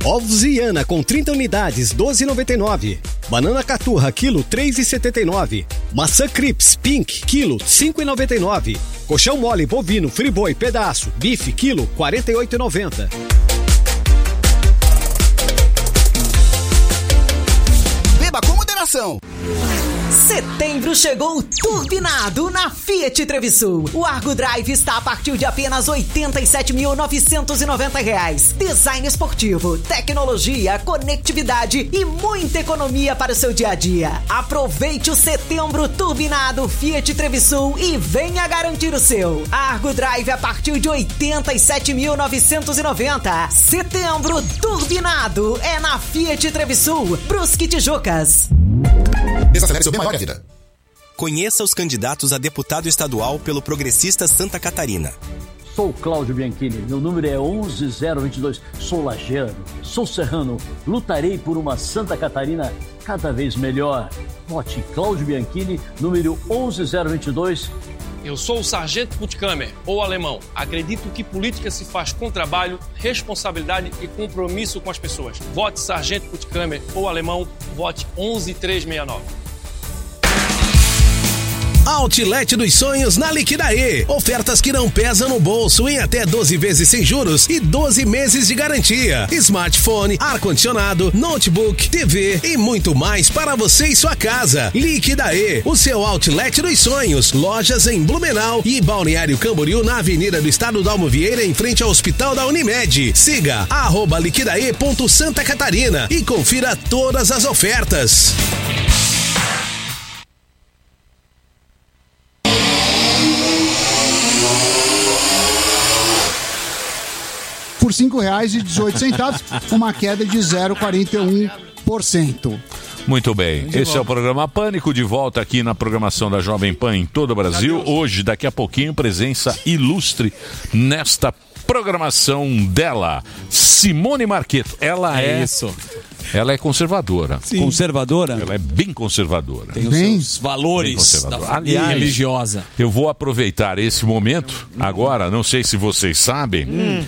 Ovos Iana com 30 unidades, R$ 12,99. Banana Caturra, quilo, R$ 3,79. Maçã Crips Pink, quilo, R$ 5,99. Colchão mole bovino Friboi pedaço, bife, quilo, R$ 48,90. Beba com moderação. Setembro chegou turbinado na Fiat Trevisul. O Argo Drive está a partir de apenas R$ 87.990. Design esportivo, tecnologia, conectividade e muita economia para o seu dia a dia. Aproveite o setembro turbinado Fiat Trevisul e venha garantir o seu. Argo Drive a partir de R$ 87.990. Setembro turbinado é na Fiat Trevisul, Brusque, Tijucas. Desacelere seu bem maior que a vida. Conheça os candidatos a deputado estadual pelo Progressista Santa Catarina. Sou Cláudio Bianchini, meu número é 11022. Sou lajeano, sou serrano, lutarei por uma Santa Catarina cada vez melhor. Vote Cláudio Bianchini, número 11022. Eu sou o Sargento Puttkamer, ou alemão. Acredito que política se faz com trabalho, responsabilidade e compromisso com as pessoas. Vote Sargento Puttkamer, ou alemão. Vote 11369. Outlet dos Sonhos na Liquidaê. Ofertas que não pesam no bolso em até 12 vezes sem juros e 12 meses de garantia. Smartphone, ar-condicionado, notebook, TV e muito mais para você e sua casa. Liquidaê, o seu Outlet dos Sonhos. Lojas em Blumenau e Balneário Camboriú na Avenida do Estado Dalmo Vieira em frente ao Hospital da Unimed. Siga @liquidaê.Santa Catarina e confira todas as ofertas. Por R$ 5,18, uma queda de 0,41%. Muito bem, esse é o programa Pânico, de volta aqui na programação da Jovem Pan em todo o Brasil. Hoje, daqui a pouquinho, presença ilustre nesta programação dela, Simone Marqueto. Ela é conservadora. Sim. Conservadora? Ela é bem conservadora. Tem os seus valores da família religiosa. Eu vou aproveitar esse momento agora, não sei se vocês sabem,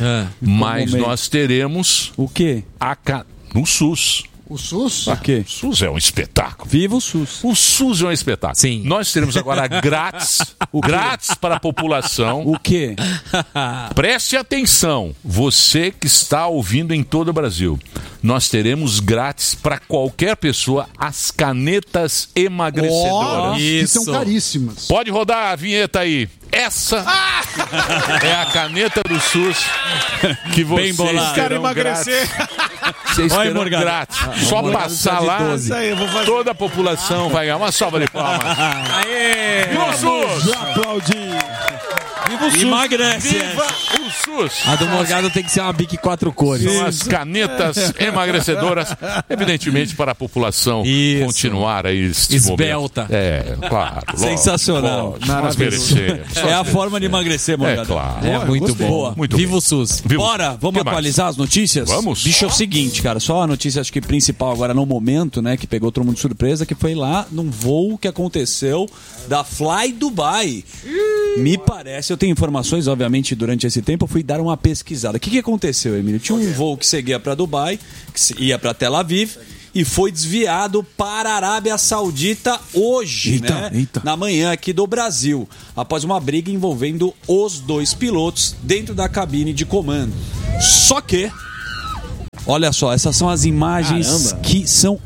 mas nós teremos o quê? No SUS. O SUS? O quê? O SUS é um espetáculo. Viva o SUS. O SUS é um espetáculo. Sim. Nós teremos agora grátis para a população. O quê? Preste atenção, você que está ouvindo em todo o Brasil. Nós teremos grátis para qualquer pessoa as canetas emagrecedoras. Que são caríssimas. Pode rodar a vinheta aí. Essa é a caneta do SUS que vocês terão emagrecer. Vocês terão grátis. Só passar lá, toda a população vai ganhar uma salva de palmas. Aê! Viva o SUS! Aplaudir! Viva o SUS! Emagrece! Viva o SUS! A do Morgado tem que ser uma Bic 4 cores. São as canetas emagrecedoras, evidentemente para a população continuar aí esbelta. Momento. É, claro. Sensacional. Nós merecemos. É a forma de emagrecer, Morgado. É claro. É muito bom. Muito Viva bem. o SUS. Viva. Vamos atualizar as notícias? Vamos. Bicho, é o seguinte, cara, só a notícia acho que principal agora no momento, né, que pegou todo mundo de surpresa, que foi lá num voo que aconteceu da Fly Dubai. Me parece, eu tenho informações, obviamente, durante esse tempo, eu fui dar uma pesquisada. O que aconteceu, Emílio? Tinha um voo que seguia para Dubai, que ia para Tel Aviv, e foi desviado para a Arábia Saudita hoje, na manhã aqui do Brasil, após uma briga envolvendo os dois pilotos dentro da cabine de comando. Só que, olha só, essas são as imagens que são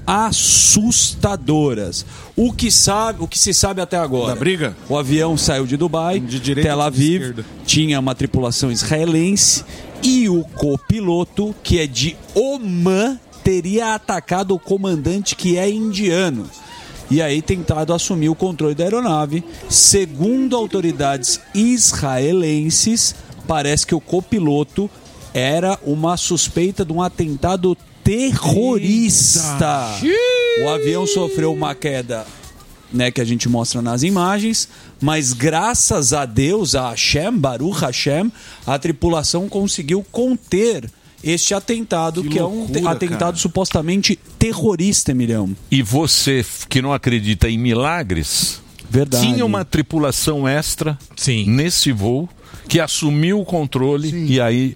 assustadoras. O que se sabe até agora? Da briga? O avião saiu de Dubai, Tel Aviv, tinha uma tripulação israelense e o copiloto, que é de Omã, teria atacado o comandante, que é indiano. E aí tentado assumir o controle da aeronave. Segundo autoridades israelenses, parece que o copiloto era uma suspeita de um atentado terrorista. O avião sofreu uma queda, né, que a gente mostra nas imagens, mas graças a Deus, a Hashem, Baruch Hashem, a tripulação conseguiu conter este atentado, que loucura, é um atentado supostamente terrorista, Emilhão. E você que não acredita em milagres, verdade, tinha uma tripulação extra nesse voo que assumiu o controle e aí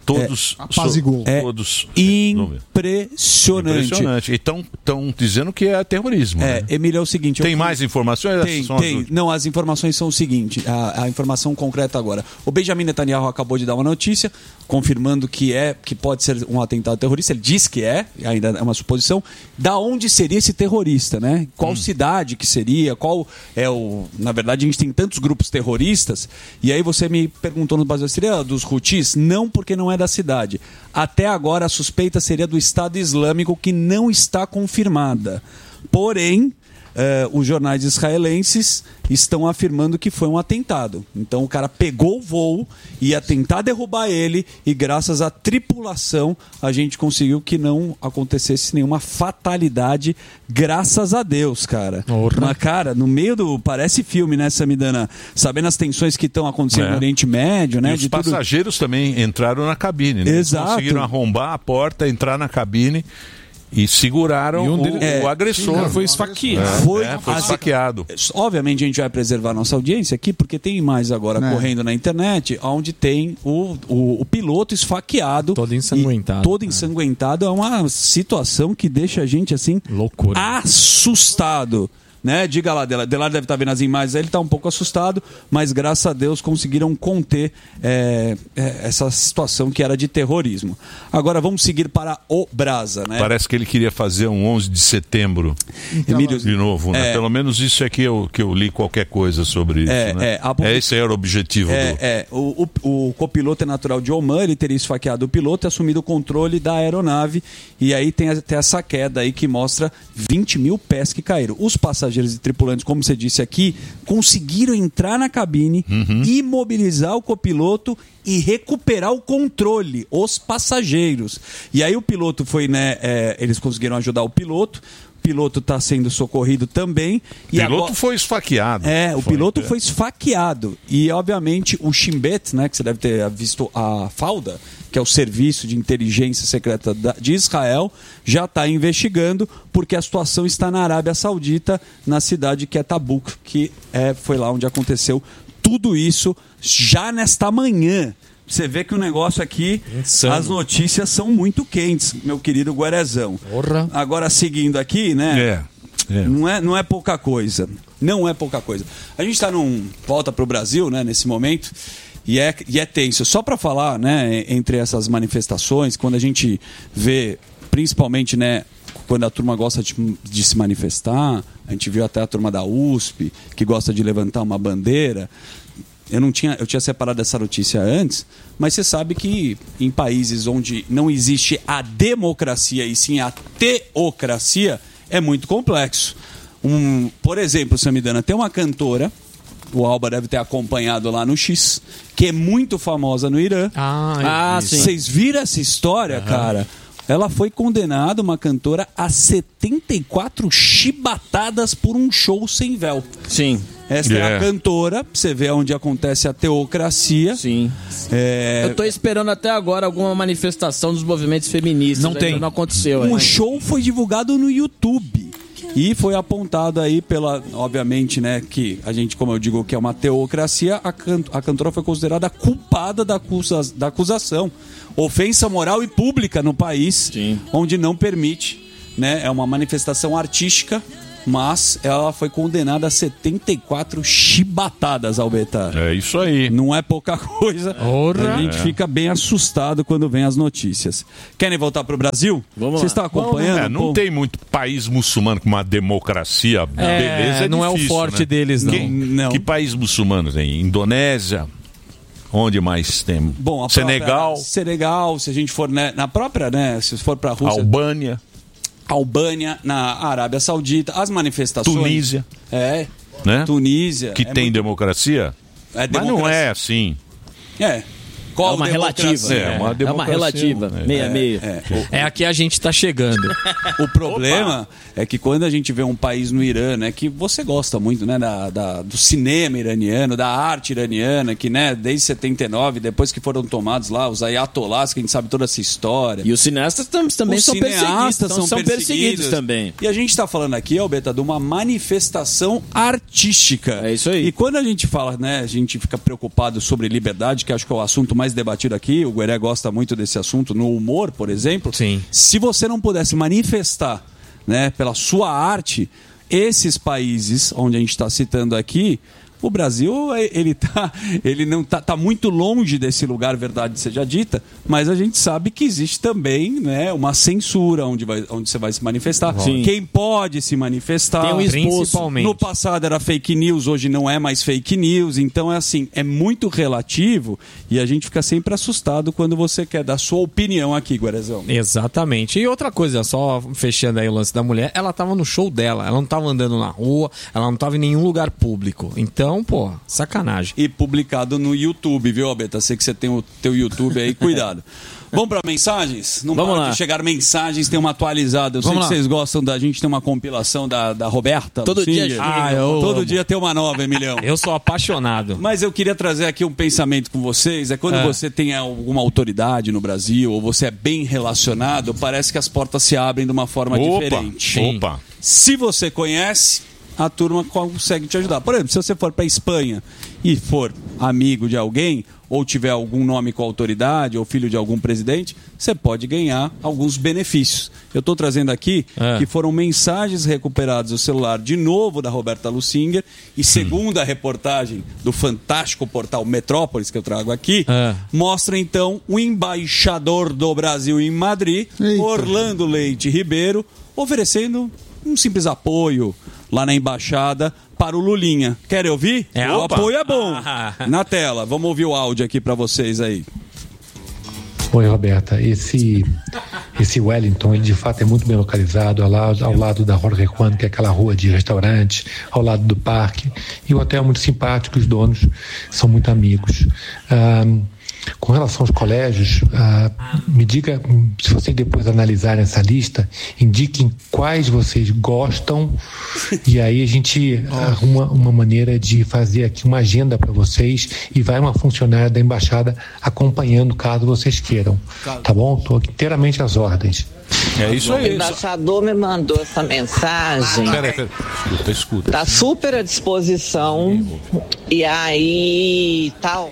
todos... apaziguou. Todos... Impressionante. E estão dizendo que é terrorismo. É, né? Emílio, é o seguinte... Tem mais informações? Tem. Não, as informações são o seguinte, a informação concreta agora. O Benjamin Netanyahu acabou de dar uma notícia confirmando que pode ser um atentado terrorista. Ele diz que ainda é uma suposição. Da onde seria esse terrorista, né? Qual cidade que seria? Qual é o... Na verdade, a gente tem tantos grupos terroristas. E aí você me perguntou no Brasil, seria dos Houthis? Não, porque não é da cidade. Até agora, a suspeita seria do Estado Islâmico, que não está confirmada. Porém... os jornais israelenses estão afirmando que foi um atentado. Então o cara pegou o voo, ia tentar derrubar ele e graças à tripulação a gente conseguiu que não acontecesse nenhuma fatalidade, graças a Deus, cara. Mas, cara, no meio do... Parece filme, né, Samidana? Sabendo as tensões que estão acontecendo no Oriente Médio, né? E os passageiros também entraram na cabine, né? Exato. Eles conseguiram arrombar a porta, entrar na cabine... E seguraram o agressor. Foi esfaqueado. Foi esfaqueado. Obviamente a gente vai preservar a nossa audiência aqui, porque tem mais agora correndo na internet, onde tem o piloto esfaqueado. Todo ensanguentado. Todo ensanguentado. É uma situação que deixa a gente assim... loucura. Assustado. Né? Diga lá, Delar deve estar vendo as imagens, ele está um pouco assustado, mas graças a Deus conseguiram conter essa situação que era de terrorismo. Agora vamos seguir para o Brasa, né? Parece que ele queria fazer um 11 de setembro Emílio, de novo, né? Pelo menos isso é que eu li qualquer coisa sobre isso, né? Esse era o objetivo o copiloto é natural de Oman, ele teria esfaqueado o piloto e assumido o controle da aeronave, e aí tem até essa queda aí que mostra 20 mil pés que caíram. Os passageiros e tripulantes, como você disse aqui, conseguiram entrar na cabine, imobilizar o copiloto e recuperar o controle, os passageiros. E aí o piloto foi, né? Eles conseguiram ajudar o piloto está sendo socorrido também. O piloto foi esfaqueado. O piloto foi esfaqueado. E, obviamente, o Shin Bet, né, que você deve ter visto a FAUDA, que é o Serviço de Inteligência Secreta de Israel, já está investigando, porque a situação está na Arábia Saudita, na cidade que é Tabuk, que foi lá onde aconteceu tudo isso, já nesta manhã. Você vê que o negócio aqui, as notícias são muito quentes, meu querido Guarezão. Agora, seguindo aqui, né? Não é pouca coisa. Não é pouca coisa. A gente está volta para o Brasil, né, nesse momento, e é tenso. Só para falar, né, entre essas manifestações, quando a gente vê, principalmente, né, quando a turma gosta de se manifestar, a gente viu até a turma da USP, que gosta de levantar uma bandeira. Eu tinha separado essa notícia antes, mas você sabe que em países onde não existe a democracia e sim a teocracia, é muito complexo. Por exemplo, Samidana, tem uma cantora, o Alba deve ter acompanhado lá no X, que é muito famosa no Irã. Sim. Vocês viram essa história, cara? Ela foi condenada, uma cantora, a 74 chibatadas por um show sem véu. Sim. Esta é a cantora, você vê onde acontece a teocracia. Sim. Eu tô esperando até agora alguma manifestação dos movimentos feministas. Não aconteceu. O show foi divulgado no YouTube. E foi apontado aí pela, obviamente, né, que a gente, como eu digo, que é uma teocracia, a cantora foi considerada culpada da acusação. Ofensa moral e pública no país, onde não permite, né, é uma manifestação artística, mas ela foi condenada a 74 chibatadas, Albertar. É isso aí. Não é pouca coisa. A gente fica bem assustado quando vem as notícias. Querem voltar para o Brasil? Vamos Vocês estão acompanhando? Não tem muito país muçulmano com uma democracia. Beleza, não difícil, é o forte né? deles, não. Não. Que país muçulmano tem? Indonésia? Onde mais tem? Bom, Senegal? Senegal, se a gente for, né, na própria, né, se for para a Rússia... Albânia, na Arábia Saudita, as manifestações... Tunísia. Né? Tunísia. Que tem democracia? Mas não é assim. Qual é uma relativa. É uma relativa. Meia. Aqui a gente está chegando. O problema é que quando a gente vê um país no Irã, né, que você gosta muito, né, do cinema iraniano, da arte iraniana, que, né, desde 79, depois que foram tomados lá os ayatollahs, que a gente sabe toda essa história. E os cineastas também são perseguidos também. E a gente está falando aqui, Albeta, de uma manifestação artística. É isso aí. E quando a gente fala, né, a gente fica preocupado sobre liberdade, que acho que é o assunto mais mais debatido aqui, o Gueré gosta muito desse assunto, no humor, por exemplo. Sim. Se você não pudesse manifestar, né, pela sua arte, esses países onde a gente está citando aqui, o Brasil, ele não tá muito longe desse lugar, verdade seja dita, mas a gente sabe que existe também, né, uma censura onde você vai se manifestar. Sim. Quem pode se manifestar, tem um principalmente. No passado era fake news, hoje não é mais fake news, então é assim, é muito relativo e a gente fica sempre assustado quando você quer dar sua opinião aqui, Guerezão. Exatamente. E outra coisa, só fechando aí o lance da mulher, ela tava no show dela, ela não tava andando na rua, ela não tava em nenhum lugar público. Então, pô, sacanagem. E publicado no YouTube, viu, Abeta? Sei que você tem o teu YouTube aí, cuidado. Vamos para mensagens? Não Vamos para lá. de chegar mensagens, tem uma atualizada. Eu sei que vocês gostam da gente ter uma compilação da Roberta. Todo dia chega. Todo dia tem uma nova, Emilhão. Eu sou apaixonado. Mas eu queria trazer aqui um pensamento com vocês. É quando você tem alguma autoridade no Brasil ou você é bem relacionado, parece que as portas se abrem de uma forma diferente. Opa! Se você conhece, a turma consegue te ajudar. Por exemplo, se você for para a Espanha e for amigo de alguém, ou tiver algum nome com autoridade, ou filho de algum presidente, você pode ganhar alguns benefícios. Eu estou trazendo aqui que foram mensagens recuperadas do celular, de novo, da Roberta Lussinger, e segundo a reportagem do fantástico portal Metrópolis, que eu trago aqui, mostra então o embaixador do Brasil em Madrid, Orlando Leite Ribeiro, oferecendo um simples apoio lá na embaixada para o Lulinha. Querem ouvir? O apoio é bom. Na tela. Vamos ouvir o áudio aqui para vocês aí. Oi, Roberta. Esse Wellington, ele de fato é muito bem localizado, ao lado da Jorge Juan, que é aquela rua de restaurantes, ao lado do parque. E o hotel é muito simpático, os donos são muito amigos. Com relação aos colégios, me diga, se vocês depois analisarem essa lista, indiquem quais vocês gostam e aí a gente arruma uma maneira de fazer aqui uma agenda para vocês e vai uma funcionária da embaixada acompanhando caso vocês queiram. Tá bom? Estou inteiramente às ordens. É isso aí. O embaixador me mandou essa mensagem. Peraí. Escuta. Tá super à disposição. E aí, tal.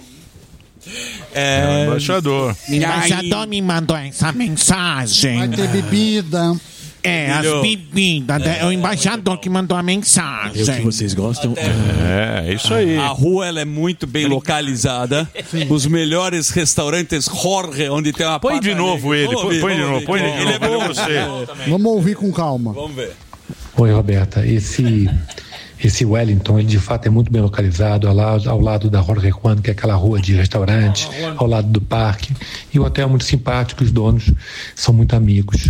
O embaixador. O embaixador me mandou essa mensagem. Vai ter bebida. As bebidas. É o embaixador que mandou a mensagem. É o que vocês gostam. É isso aí. A rua ela é muito bem localizada. Os melhores restaurantes Jorge, onde tem uma Põe de novo ele. Põe de novo. Ele é bom você. Vamos ouvir com calma. Vamos ver. Oi, Roberta. Esse Wellington, ele de fato é muito bem localizado, ao lado da Jorge Juan, que é aquela rua de restaurantes, ao lado do parque. E o hotel é muito simpático, os donos são muito amigos.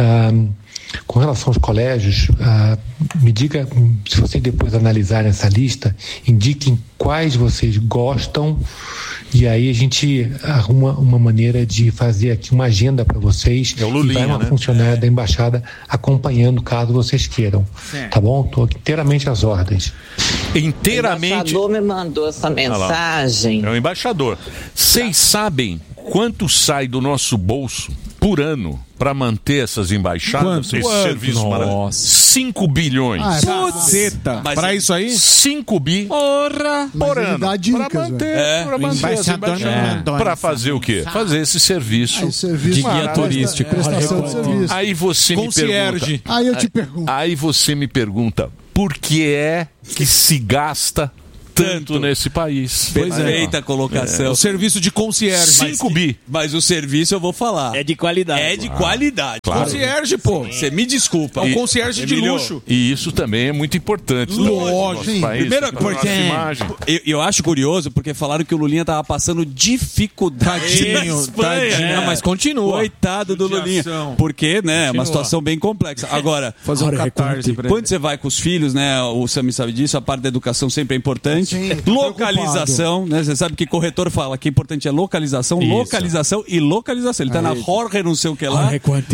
Com relação aos colégios, me diga, se vocês depois analisarem essa lista, indiquem quais vocês gostam e aí a gente arruma uma maneira de fazer aqui uma agenda para vocês e vai uma funcionária da embaixada acompanhando caso vocês queiram. Tá bom? Estou inteiramente às ordens. Inteiramente. O embaixador me mandou essa mensagem. É o embaixador. Vocês sabem quanto sai do nosso bolso por ano para manter essas embaixadas, esses serviços maravilhosos? 5 bilhões. Puta, para isso aí? 5 bi por ano. Para manter as embaixadas. Para fazer o quê? Fazer esse serviço de guia turístico. Prestação de serviço. Aí você me pergunta. Aí eu te pergunto. Aí você me pergunta, por que é que se gasta tanto nesse país? Perfeita colocação. O serviço de concierge. 5 bi. Mas o serviço eu vou falar. É de qualidade. É de qualidade. Claro. Concierge, pô. Você me desculpa. É um concierge de luxo. E isso também é muito importante. Lógico. Primeira coisa. Eu acho curioso porque falaram que o Lulinha tava passando dificuldade na Espanha. Mas continua. Coitado do Lulinha. Porque, né, é uma situação bem complexa. Agora, fazer um catarse quando você vai com os filhos, né, o Sami sabe disso, a parte da educação sempre é importante. Sim, localização, né? Você sabe que corretor fala que importante é localização, isso. Localização e localização. Ele tá na Jorge não sei o que lá.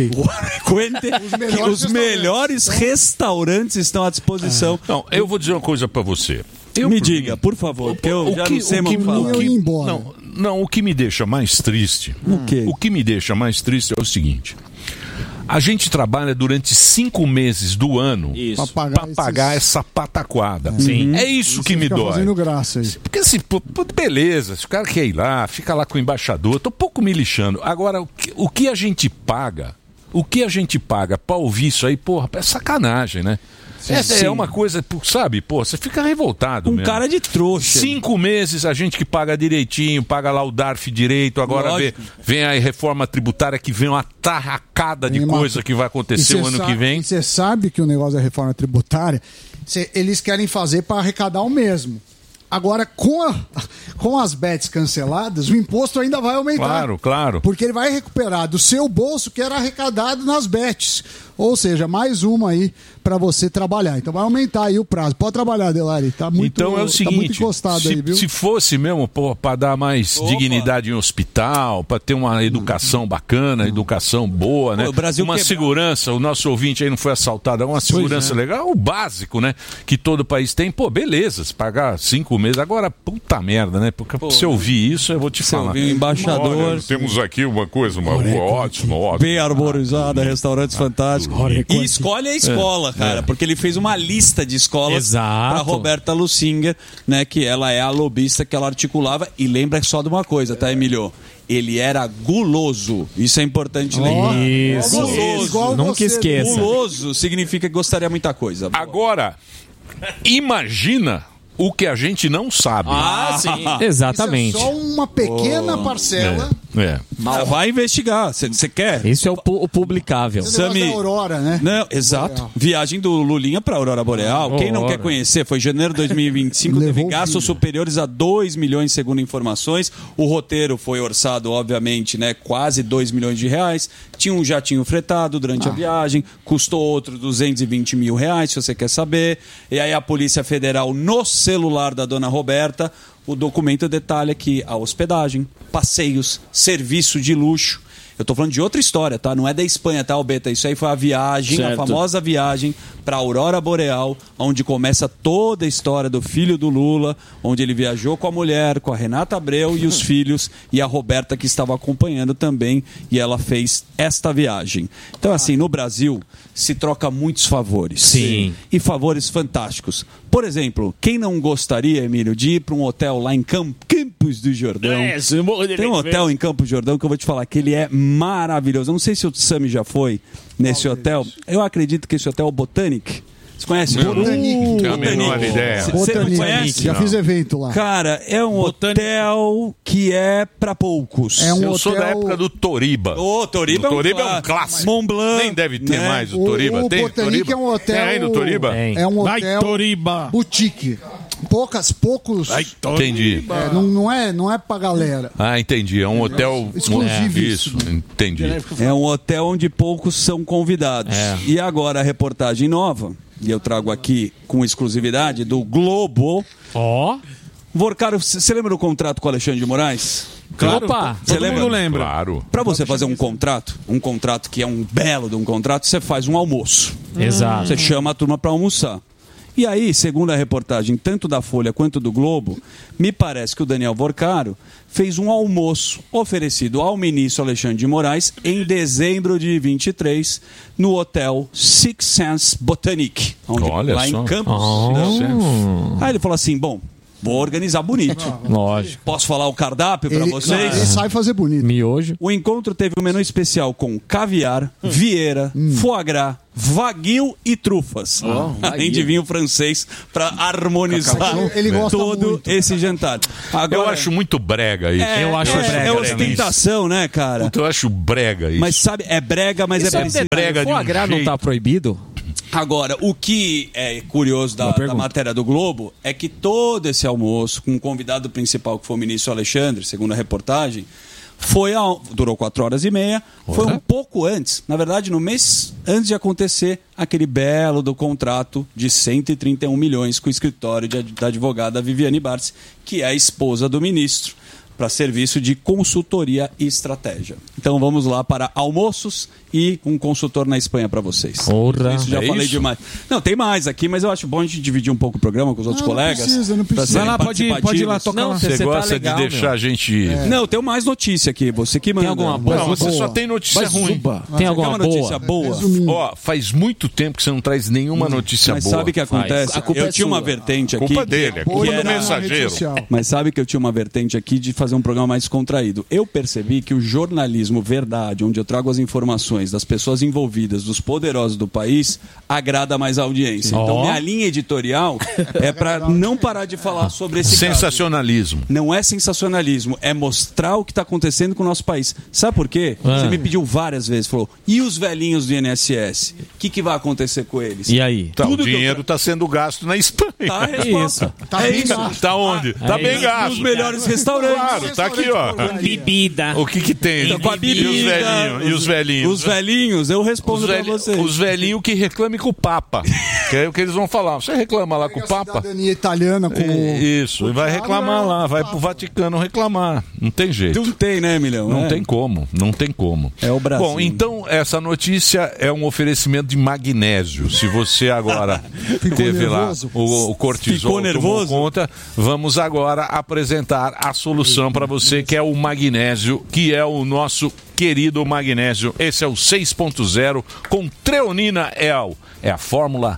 Os melhores restaurantes estão à disposição. Não, eu vou dizer uma coisa pra você. Me diga, por favor, porque eu já não sei mais falar. Não, o que me deixa mais triste, o que me deixa mais triste é o seguinte. A gente trabalha durante 5 meses do ano para pagar essa pataquada. Sim. É isso que me dói. Fazendo graça aí. Porque assim, beleza, se o cara quer ir lá, fica lá com o embaixador, tô um pouco me lixando. Agora, o que a gente paga pra ouvir isso aí, porra, é sacanagem, né? É uma coisa, sabe, pô, você fica revoltado mesmo. Cara de trouxa. 5 meses a gente que paga direitinho, paga lá o DARF direito, agora vem a reforma tributária que vem uma tarracada de coisa que vai acontecer o ano que vem. Você sabe que o negócio da reforma tributária, eles querem fazer para arrecadar o mesmo. Agora, com as bets canceladas, o imposto ainda vai aumentar. Claro. Porque ele vai recuperar do seu bolso que era arrecadado nas bets. Ou seja, mais uma aí para você trabalhar. Então vai aumentar aí o prazo. Pode trabalhar, Delari. Tá muito, então é o seguinte, muito encostado aí, viu? Se fosse mesmo, para dar mais dignidade em hospital, para ter uma educação bacana, educação boa, né? Uma segurança, o nosso ouvinte aí não foi assaltado, uma segurança legal, o básico, né? Que todo país tem. Pô, beleza, se pagar 5 meses. Agora, puta merda, né? Porque se eu ouvir isso, eu vou te falar. Ouvir o embaixador. Olha, temos aqui uma rua ótima. Bem arborizada, restaurantes fantásticos. E escolhe a escola, cara, porque ele fez uma lista de escolas para Roberta Lusinger, né, que ela é a lobista que ela articulava. E lembra só de uma coisa, tá, Emílio? Ele era guloso. Isso é importante lembrar. Isso. Guloso. Nunca esqueça. Guloso significa que gostaria muita coisa. Agora, imagina o que a gente não sabe. Sim. Exatamente. Isso é só uma pequena parcela. Vai investigar. Você quer? Isso é o publicável. Sami... da Aurora, né? Não, exato. Boreal. Viagem do Lulinha para a Aurora Boreal. Quem não quer conhecer, foi janeiro de 2025, teve gastos superiores a 2 milhões, segundo informações. O roteiro foi orçado, obviamente, né, quase 2 milhões de reais. Tinha um jatinho fretado durante a viagem, custou outro 220 mil reais, se você quer saber. E aí a Polícia Federal, no celular da dona Roberta, o documento detalha que a hospedagem, passeios, serviço de luxo. Eu tô falando de outra história, tá? Não é da Espanha, tá, Albeta? Isso aí foi a viagem, a famosa viagem para a Aurora Boreal, onde começa toda a história do filho do Lula, onde ele viajou com a mulher, com a Renata Abreu e os filhos, e a Roberta que estava acompanhando também, e ela fez esta viagem. Então, assim, no Brasil se troca muitos favores. Sim. E favores fantásticos. Por exemplo, quem não gostaria, Emílio, de ir para um hotel lá em Campos do Jordão? Tem um hotel em Campos do Jordão que eu vou te falar que ele é maravilhoso. Eu não sei se o Sami já foi nesse hotel. Eu acredito que esse hotel é o Botanic. Você conhece? Não tenho a menor ideia. Você não conhece? Já fiz evento lá. Cara, é um hotel que é pra poucos. Eu sou da época do Toriba. O Toriba é um clássico. Mont Blanc. Nem deve ter mais o Toriba. Tem Botanic Toriba? é um hotel. Tem aí no Toriba? É um hotel boutique. Poucos. Entendi. Não é pra galera. Entendi. É um hotel exclusivo. Isso, entendi. É um hotel onde poucos são convidados. E agora a reportagem nova, e eu trago aqui com exclusividade do Globo. Vorcaro, você lembra do contrato com o Alexandre de Moraes? Claro. Você lembra? Claro. Para você fazer um contrato que é um belo de um contrato, você faz um almoço. Exato. Você chama a turma para almoçar. E aí, segundo a reportagem tanto da Folha quanto do Globo, me parece que o Daniel Vorcaro fez um almoço oferecido ao ministro Alexandre de Moraes em dezembro de 23 no hotel Six Sense Botanic, lá em Campos. Aí ele falou assim, bom, vou organizar bonito. Lógico. Posso falar o cardápio para vocês? Ele sabe fazer bonito. Miojo. O encontro teve um menu especial com caviar, vieira, foie gras, wagyu e trufas. Além de vinho francês para harmonizar todo esse jantar. Agora, eu acho muito brega isso. Eu acho brega. É ostentação, né, cara? Eu acho brega isso. Mas sabe, é brega, mas isso é preciso. O foie gras não tá proibido? Agora, o que é curioso da matéria do Globo é que todo esse almoço, com o convidado principal, que foi o ministro Alexandre, segundo a reportagem, durou 4 horas e meia, foi um pouco antes, na verdade no mês antes de acontecer aquele belo do contrato de 131 milhões com o escritório da advogada Viviane Bartz, que é a esposa do ministro. para serviço de consultoria e estratégia. Então vamos lá para almoços e um consultor na Espanha para vocês. Porra. Isso, já falei isso? demais. Não, tem mais aqui, mas eu acho bom a gente dividir um pouco o programa com os outros colegas. Não precisa. Vai lá, pode ir lá tocar. Não, você gosta de deixar a gente... Não, tem mais notícia aqui, você que manda. Tem alguma boa? Não, você só tem notícia ruim. Tem alguma notícia boa? Ó, faz muito tempo que você não traz nenhuma notícia mas boa. sabe o que acontece? Eu tinha uma vertente aqui. Culpa dele, é culpa do mensageiro. Mas sabe que eu tinha uma vertente aqui de fazer um programa mais contraído. Eu percebi que o jornalismo verdade, onde eu trago as informações das pessoas envolvidas, dos poderosos do país, agrada mais a audiência. Então, minha linha editorial é para não parar de falar sobre esse sensacionalismo. caso. Não é sensacionalismo, é mostrar o que está acontecendo com o nosso país. Sabe por quê? Você me pediu várias vezes, falou, e os velhinhos do INSS? O que vai acontecer com eles? E aí? Tá, o dinheiro está sendo gasto na Espanha. Tá, isso. Tá bem gasto. Tá onde? Tá bem gasto. Nos melhores restaurantes. Claro, tá aqui, ó. Bebida. O que tem? Então, com a bebida. E os velhinhos? Os velhinhos, eu respondo pra vocês. Os velhinhos que reclamem com o Papa. Que é o que eles vão falar. Você reclama lá com o Papa? Cidadania italiana com Isso, e vai reclamar lá, vai pro Vaticano reclamar. Não tem jeito. Não tem, né, Milhão? Não tem como, não tem como. É o Brasil. Bom, então essa notícia é um oferecimento de magnésio. Se você agora teve nervoso. Lá o cortisol tomou conta, vamos agora apresentar a solução para você, que é o magnésio, que é o nosso querido magnésio. Esse é o 6.0 com treonina EL. É a fórmula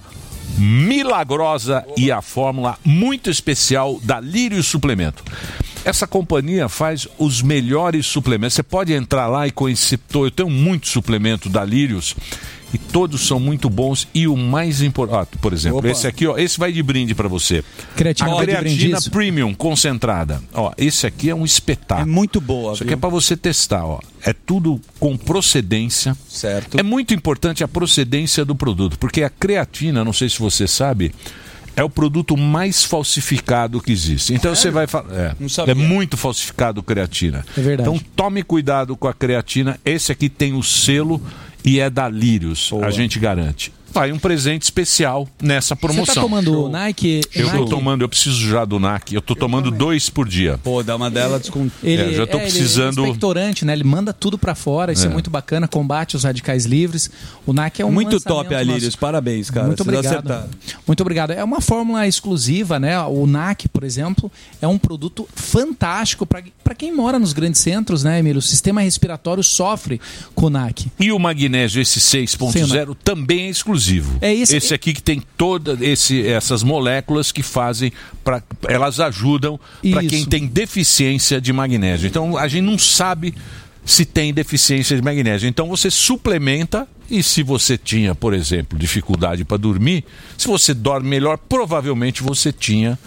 milagrosa e a fórmula muito especial da Lírio Suplemento. Essa companhia faz os melhores suplementos. Você pode entrar lá e conhecer. Eu tenho muito suplemento da Lírios e todos são muito bons. E o mais importante, por exemplo, esse aqui, ó, esse vai de brinde para você. A creatina premium concentrada. Ó, esse aqui é um espetáculo. É muito boa. Isso aqui é para você testar, ó. É tudo com procedência. Certo. É muito importante a procedência do produto, porque a creatina, não sei se você sabe, é o produto mais falsificado que existe. Então você vai falar. É muito falsificado creatina. É verdade. Então tome cuidado com a creatina. Esse aqui tem o selo e é da Lírios. A gente garante. Vai um presente especial nessa promoção. Você tá tomando o Nike? Eu tô tomando, eu preciso já do Nike. Eu tô tomando 2 por dia. Pô, dá uma dela desconto. Ele já tô precisando. Ele é expectorante, né? Ele manda tudo pra fora, isso é muito bacana, combate os radicais livres. O Nike é um muito top, Alírios. Parabéns, cara. Muito obrigado. Muito obrigado. É uma fórmula exclusiva, né? O Nike, por exemplo, é um produto fantástico para quem mora nos grandes centros, né, Emílio? O sistema respiratório sofre com o Nike. E o magnésio, esse 6.0, também é exclusivo. É isso. Esse aqui que tem todas essas moléculas que fazem, elas ajudam para quem tem deficiência de magnésio. Então a gente não sabe se tem deficiência de magnésio. Então você suplementa e se você tinha, por exemplo, dificuldade para dormir, se você dorme melhor, provavelmente você tinha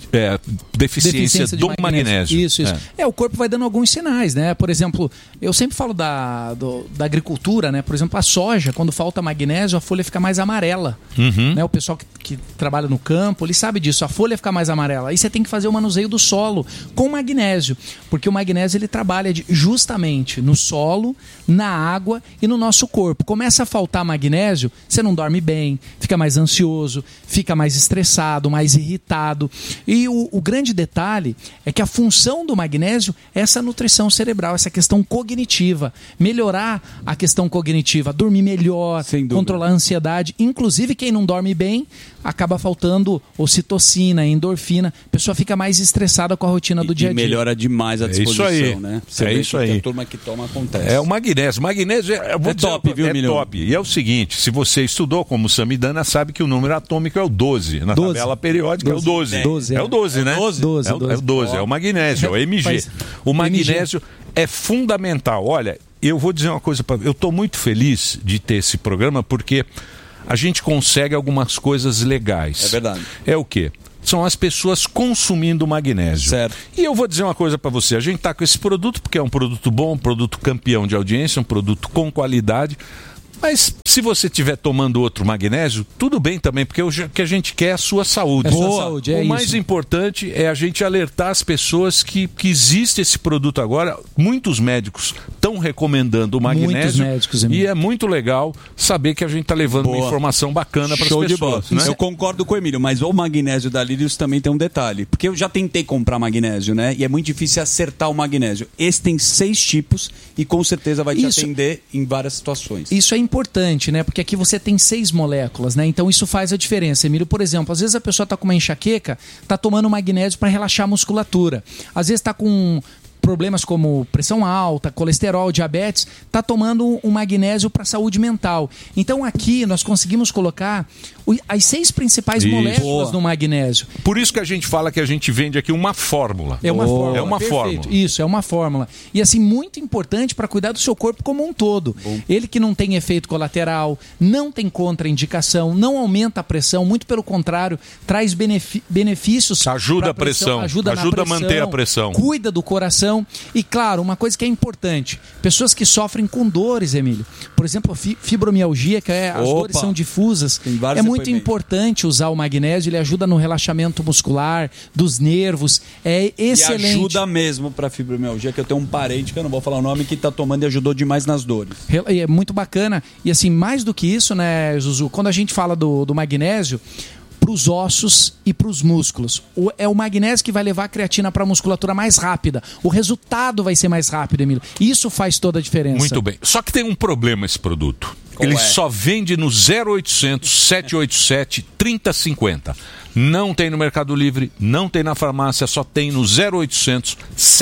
deficiência do magnésio. Isso. O corpo vai dando alguns sinais, né? Por exemplo, eu sempre falo da agricultura, né? Por exemplo, a soja, quando falta magnésio, a folha fica mais amarela. Né? O pessoal que trabalha no campo, ele sabe disso, a folha fica mais amarela. Aí você tem que fazer o manuseio do solo com magnésio, porque o magnésio ele trabalha justamente no solo, na água e no nosso corpo. Começa a faltar magnésio, você não dorme bem, fica mais ansioso, fica mais estressado, mais irritado. E o grande detalhe é que a função do magnésio é essa nutrição cerebral, essa questão cognitiva. Melhorar a questão cognitiva, dormir melhor, controlar a ansiedade. Inclusive, quem não dorme bem, acaba faltando ocitocina, endorfina. A pessoa fica mais estressada com a rotina do dia a dia. E melhora demais a disposição, né? É isso aí. A turma que toma acontece. É o magnésio. Magnésio é top, viu, Milhão? É top. E é o seguinte, se você estudou como Samidana, sabe que o número atômico é o 12. Na tabela periódica é o 12. É o 12, né? 12. É o 12, é o magnésio, é o MG. O magnésio é fundamental. Olha, eu vou dizer uma coisa para você. Eu estou muito feliz de ter esse programa porque a gente consegue algumas coisas legais. É verdade. É o quê? São as pessoas consumindo magnésio. Certo. E eu vou dizer uma coisa para você. A gente está com esse produto porque é um produto bom, um produto campeão de audiência, um produto com qualidade. Mas Se você estiver tomando outro magnésio, tudo bem também, porque o que a gente quer é a sua saúde. O mais importante é a gente alertar as pessoas que existe esse produto agora. Muitos médicos estão recomendando o magnésio. E é muito legal saber que a gente está levando uma informação bacana para as pessoas. De bola. Né? Eu concordo com o Emílio, mas o magnésio da Lírios também tem um detalhe. Porque eu já tentei comprar magnésio, né? E é muito difícil acertar o magnésio. Esse tem 6 tipos e com certeza vai te atender em várias situações. Isso é importante, né? Porque aqui você tem 6 moléculas, né? Então isso faz a diferença, Emílio. Por exemplo, às vezes a pessoa está com uma enxaqueca, está tomando magnésio para relaxar a musculatura. Às vezes está com problemas como pressão alta, colesterol, diabetes, está tomando um magnésio para saúde mental. Então aqui nós conseguimos colocar as 6 principais moléculas do magnésio. Por isso que a gente fala que a gente vende aqui uma fórmula. É uma fórmula. É uma Perfeito. fórmula. Isso, é uma fórmula. E assim, muito importante para cuidar do seu corpo como um todo. Ele que não tem efeito colateral, não tem contraindicação, não aumenta a pressão, muito pelo contrário, traz benefícios. Ajuda a pressão, ajuda a manter a pressão. Cuida do coração. E claro, uma coisa que é importante, pessoas que sofrem com dores, Emílio. Por exemplo, fibromialgia, que as dores são difusas. É muito importante usar o magnésio, ele ajuda no relaxamento muscular, dos nervos, é excelente. E ajuda mesmo para fibromialgia, que eu tenho um parente, que eu não vou falar o nome, que está tomando e ajudou demais nas dores. É muito bacana. E assim, mais do que isso, né, Zuzu, quando a gente fala do magnésio, para os ossos e para os músculos. É o magnésio que vai levar a creatina para a musculatura mais rápida. O resultado vai ser mais rápido, Emílio. Isso faz toda a diferença. Muito bem. Só que tem um problema esse produto. Ele só vende no 0800 787 3050. Não tem no Mercado Livre, não tem na farmácia, só tem no 0800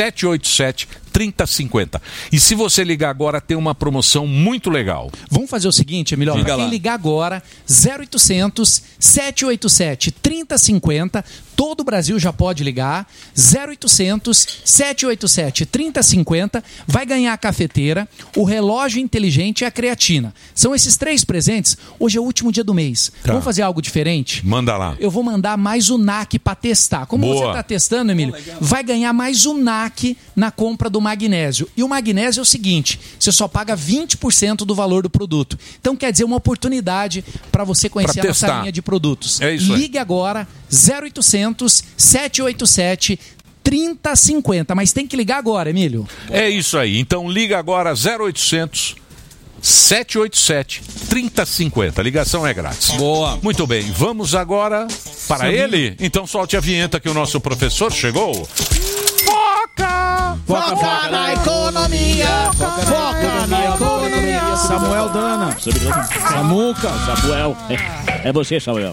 787 3050. E se você ligar agora, tem uma promoção muito legal. Vamos fazer o seguinte, Emílio, para quem ligar agora, 0800 787 3050, todo o Brasil já pode ligar, 0800 787 3050, vai ganhar a cafeteira, o relógio inteligente e a creatina. São esses 3 presentes. Hoje é o último dia do mês. Vamos fazer algo diferente? Manda lá. Eu vou mandar mais o NAC para testar. Como você está testando, Emílio, vai ganhar mais o NAC na compra do magnésio. E o magnésio é o seguinte, você só paga 20% do valor do produto. Então quer dizer, uma oportunidade para você conhecer a nossa linha de produtos. É isso aí. Ligue agora, 0800 787 3050. Mas tem que ligar agora, Emílio. É isso aí. Então liga agora, 0800 787 3050. A ligação é grátis. Boa. Muito bem, vamos agora para ele. Então solte a vinheta que o nosso professor chegou. Foca! Foca na economia! Foca na economia! Samuel Dana. Samuca. Samuel. É você, Samuel.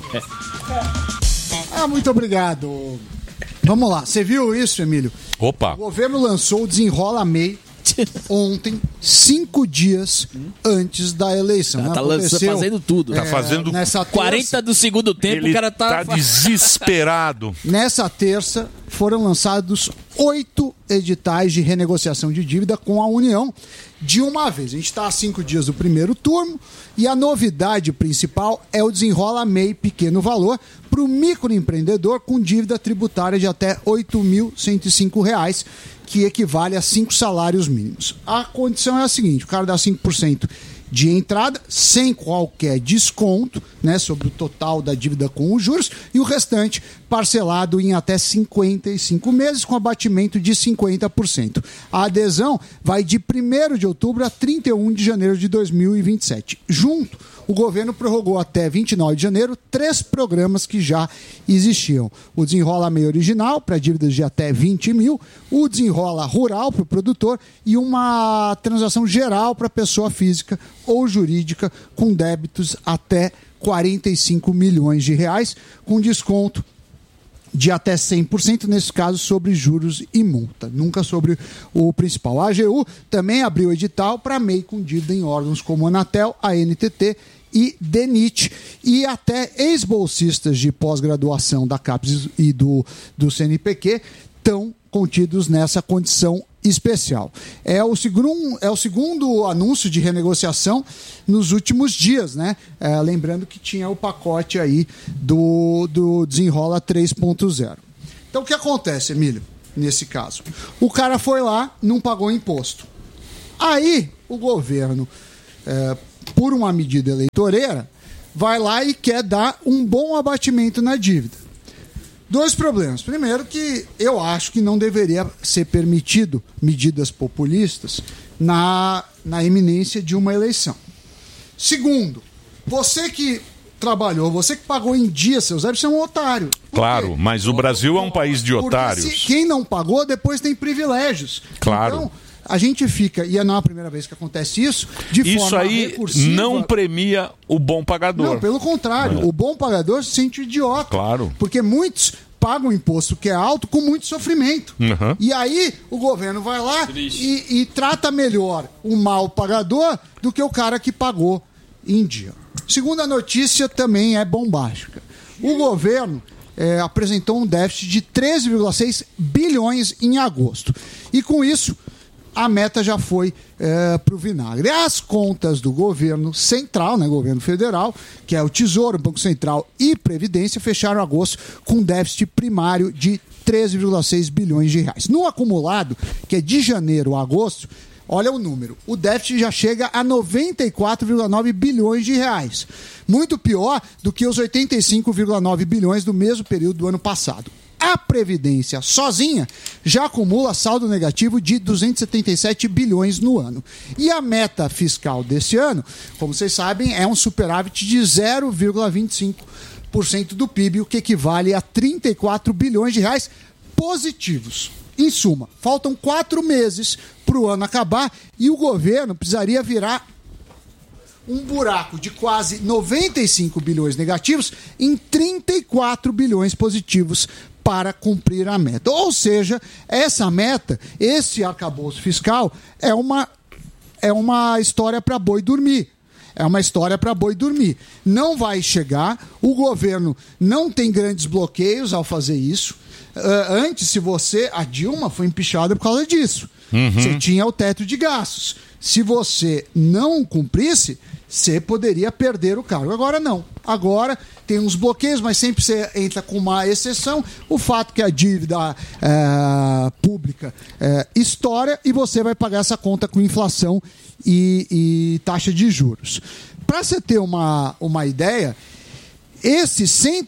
Muito obrigado. Vamos lá. Você viu isso, Emílio? Opa. O governo lançou o Desenrola MEI ontem, 5 dias antes da eleição. Tá fazendo tudo. Tá fazendo nessa 40 do segundo tempo, ele o cara tá desesperado. Nessa terça foram lançados 8 editais de renegociação de dívida com a União de uma vez. A gente está a 5 dias do primeiro turno e a novidade principal é o Desenrola MEI Pequeno Valor para o microempreendedor com dívida tributária de até R$ 8.105, que equivale a 5 salários mínimos. A condição é a seguinte, o cara dá 5% de entrada, sem qualquer desconto, né, sobre o total da dívida com os juros, e o restante parcelado em até 55 meses, com abatimento de 50%. A adesão vai de 1º de outubro a 31 de janeiro de 2027. Junto, o governo prorrogou até 29 de janeiro 3 programas que já existiam. O Desenrola MEI Original, para dívidas de até 20 mil, o Desenrola Rural para o produtor e uma transação geral para pessoa física ou jurídica com débitos até 45 milhões de reais, com desconto de até 100%, nesse caso, sobre juros e multa, nunca sobre o principal. A AGU também abriu edital para MEI com dívida em órgãos como a Anatel, a NTT e DENIT, e até ex-bolsistas de pós-graduação da CAPES e do CNPq estão contidos nessa condição especial. É o segundo anúncio de renegociação nos últimos dias, né? Lembrando que tinha o pacote aí do Desenrola 3.0. Então o que acontece, Emílio, nesse caso? O cara foi lá, não pagou imposto. Aí o governo por uma medida eleitoreira, vai lá e quer dar um bom abatimento na dívida. Dois problemas. Primeiro, que eu acho que não deveria ser permitido medidas populistas na iminência de uma eleição. Segundo, você que trabalhou, você que pagou em dia seus débitos, você é um otário. Claro, mas o Brasil é um país de otários. Quem não pagou, depois tem privilégios. Claro. Então, a gente fica, e não é a primeira vez que acontece isso, de isso forma aí recursiva. Não premia o bom pagador. Não, pelo contrário. O bom pagador se sente idiota. Claro. Porque muitos pagam imposto que é alto com muito sofrimento. Uhum. E aí o governo vai lá e trata melhor o mal pagador do que o cara que pagou em dia. Segunda notícia também é bombástica. O governo apresentou um déficit de 13,6 bilhões em agosto. E com isso, a meta já foi para o vinagre. As contas do governo central, né, governo federal, que é o Tesouro, Banco Central e Previdência, fecharam agosto com déficit primário de 13,6 bilhões de reais. No acumulado, que é de janeiro a agosto, olha o número, o déficit já chega a 94,9 bilhões de reais. Muito pior do que os 85,9 bilhões do mesmo período do ano passado. A Previdência sozinha já acumula saldo negativo de 277 bilhões no ano. E a meta fiscal desse ano, como vocês sabem, é um superávit de 0,25% do PIB, o que equivale a 34 bilhões de reais positivos. Em suma, faltam 4 meses para o ano acabar e o governo precisaria virar um buraco de quase 95 bilhões negativos em 34 bilhões positivos para cumprir a meta. Ou seja, essa meta, esse arcabouço fiscal, é uma história para boi dormir. É uma história para boi dormir. Não vai chegar, o governo não tem grandes bloqueios ao fazer isso. Antes, a Dilma foi empichada por causa disso. Uhum. Você tinha o teto de gastos. Se você não cumprisse, você poderia perder o cargo. Agora não. Agora tem uns bloqueios, mas sempre você entra com uma exceção. O fato que a dívida pública estoura e você vai pagar essa conta com inflação e taxa de juros. Para você ter uma ideia, esses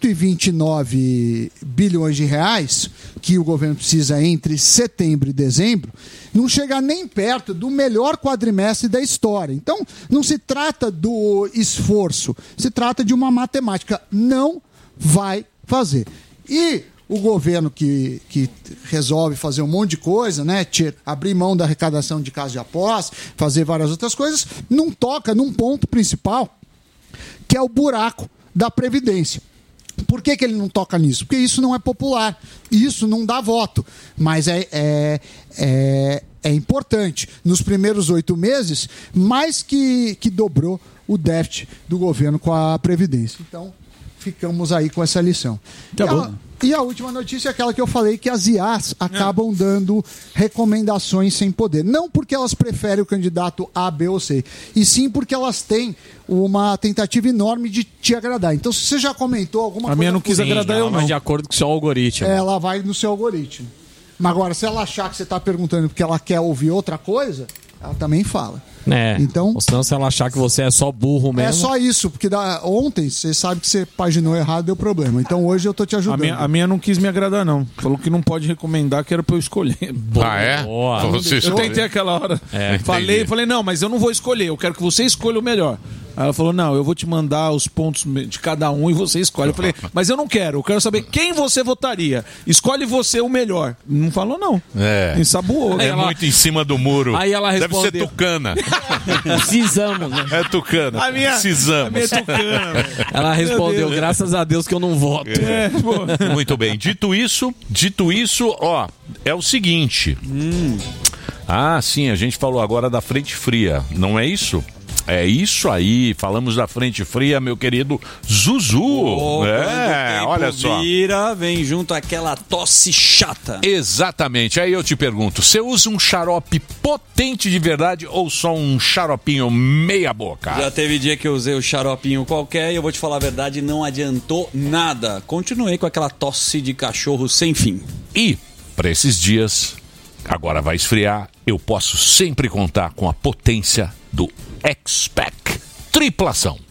129 bilhões de reais que o governo precisa entre setembro e dezembro não chega nem perto do melhor quadrimestre da história. Então, não se trata do esforço, se trata de uma matemática. Não vai fazer. E o governo que resolve fazer um monte de coisa, né, abrir mão da arrecadação de casa de aposta, fazer várias outras coisas, não toca num ponto principal, que é o buraco da Previdência. Por que ele não toca nisso? Porque isso não é popular, isso não dá voto, mas é importante. Nos primeiros 8 meses, mais que dobrou o déficit do governo com a Previdência. Então, ficamos aí com essa lição. Tá bom. E a última notícia é aquela que eu falei, que as IAs acabam dando recomendações sem poder. Não porque elas preferem o candidato A, B ou C, e sim porque elas têm uma tentativa enorme de te agradar. Então, se você já comentou alguma coisa... A minha não quis agradar eu, não. Mas de acordo com o seu algoritmo. Ela vai no seu algoritmo. Mas agora, se ela achar que você está perguntando porque ela quer ouvir outra coisa, ela também fala. Então, ou senão, se ela achar que você é só burro mesmo... É só isso, porque ontem você sabe que você paginou errado, deu problema. Então hoje eu tô te ajudando. A minha não quis me agradar, não. Falou que não pode recomendar, que era pra eu escolher. Boa. Eu tentei aquela hora. Falei, não, mas eu não vou escolher, eu quero que você escolha o melhor. Aí ela falou, não, eu vou te mandar os pontos de cada um e você escolhe. Eu falei, mas eu não quero, eu quero saber quem você votaria. Escolhe você o melhor. Não falou, não. Ensaboou. Muito em cima do muro. Aí ela respondeu. Deve ser Tucana. Cisamos, né? É Tucana. Cisamos. A minha é Tucana. Ela respondeu, graças a Deus que eu não voto. Muito bem. Dito isso, ó, é o seguinte. Sim, a gente falou agora da frente fria, não é isso? É isso aí, falamos da frente fria, meu querido Zuzu. Olha só. Vem junto aquela tosse chata. Exatamente, aí eu te pergunto, você usa um xarope potente de verdade ou só um xaropinho meia boca? Já teve dia que eu usei o xaropinho qualquer e eu vou te falar a verdade, não adiantou nada. Continuei com aquela tosse de cachorro sem fim. E, para esses dias, agora vai esfriar, eu posso sempre contar com a potência do X-Pack triplação.